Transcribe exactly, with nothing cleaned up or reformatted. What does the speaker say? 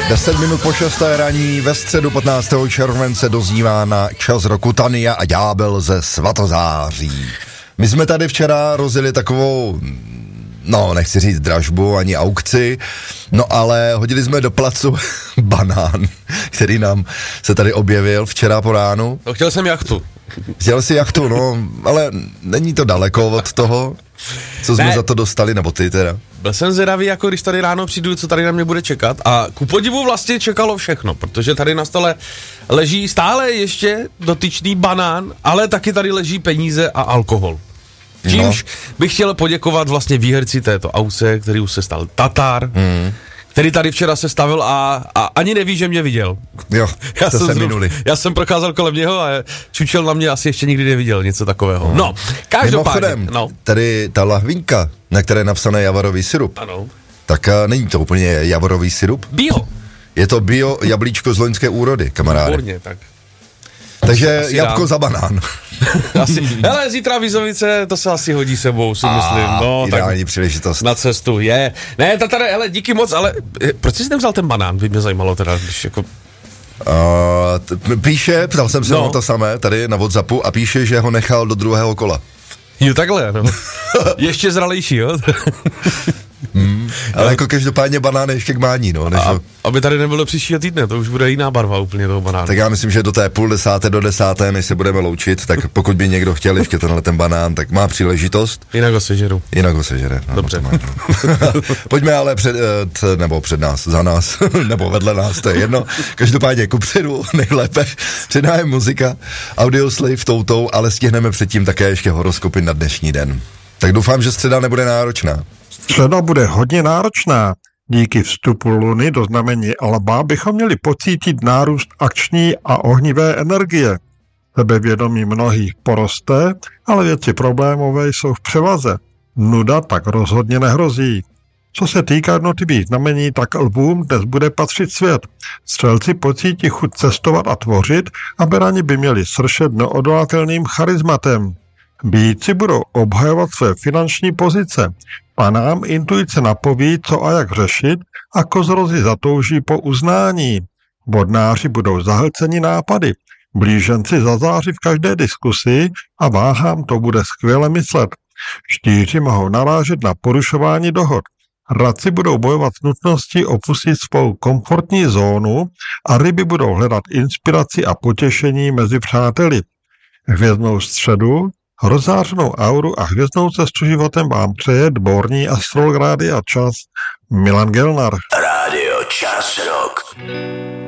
Deset minut po šesté raní ve středu patnáctého července doznívá na Čas roku Tania a Ďábel ze Svatozáří. My jsme tady včera rozjeli takovou, no nechci říct dražbu ani aukci, no ale hodili jsme do placu banán, který nám se tady objevil včera po ránu. No, chtěl jsem jachtu. Chtěl jsi jachtu, no, ale není to daleko od toho, co jsme ne. za to dostali, nebo ty teda. Byl jsem zvědavý, jako když tady ráno přijdu, co tady na mě bude čekat, a ku podivu vlastně čekalo všechno, protože tady na stole leží stále ještě dotyčný banán, ale taky tady leží peníze a alkohol. Čímž no. bych chtěl poděkovat vlastně výherci této auce, který už se stal Tatar, mm. který tady včera se stavil a, a ani neví, že mě viděl. Jo, já to jsem se zrub, minuli. Já jsem prokázal kolem něho a čučel na mě, asi ještě nikdy neviděl něco takového. No, každopádně. Mimochodem, no. tady ta lahvinka, na které je napsané javorový syrup, ano. tak uh, není to úplně javorový syrup. Bio. Je to bio jablíčko z loňské úrody, kamaráde. Výborně, tak. Takže asi jabko dám. za banán. Asi. Hele, zítra Vízovice, to se asi hodí sebou, si myslím. No, ideální příležitost. Na cestu, je. Ne, Tatare, hele, díky moc, ale proč jsi nevzal ten banán? By mě zajímalo teda, když jako... Uh, t- píše, ptal jsem se no. na to samé, tady na WhatsAppu, a píše, že ho nechal do druhého kola. Jo, takhle, no. Ještě zralejší, jo? Hmm, ale jako každopádně banán ještě k mání, no. Než a, ho... aby tady nebylo příštího týdne, to už bude jiná barva úplně toho banánu. Tak já myslím, že do té půl desáté do desáté, než se budeme loučit, tak pokud by někdo chtěl ještě tenhle ten banán, tak má příležitost. Jinak ho sežeru. Jinak ho sežere. Dobře. Má, no. Pojďme ale před, t, nebo před nás, za nás, nebo vedle nás, to je jedno. Každopádně kupředu nejlépe před námi muzika, Audioslave toutou, ale stihneme předtím také ještě horoskopy na dnešní den. Tak doufám, že středa nebude náročná. Středa bude hodně náročná. Díky vstupu Luny do znamení Alba bychom měli pocítit nárůst akční a ohnivé energie. Sebevědomí mnohých poroste, ale věci problémové jsou v převaze. Nuda tak rozhodně nehrozí. Co se týká jednotlivých znamení, tak lvům dnes bude patřit svět. Střelci pocítí chuť cestovat a tvořit a berani by měli sršet neodolatelným charizmatem. Býci budou obhajovat své finanční pozice. Panám intuice napoví, co a jak řešit, a kozorozi zatouží po uznání. Bodnáři budou zahlceni nápady. Blíženci zazáří v každé diskusi a váhám to bude skvěle myslet. Štíři mohou narážet na porušování dohod. Radci budou bojovat s nutností opustit svou komfortní zónu a ryby budou hledat inspiraci a potěšení mezi přáteli. Hvězdnou středu, rozářenou auru a hvězdnou cestu životem vám přeje dvorní astrolog Rádia Čas Milan Gelnar. Rádio Čas Rock.